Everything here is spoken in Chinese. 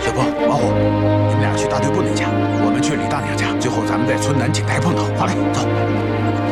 小波、老虎，你们俩去大队部那家，我们去李大娘家，最后咱们在村南井台碰头。好嘞，走。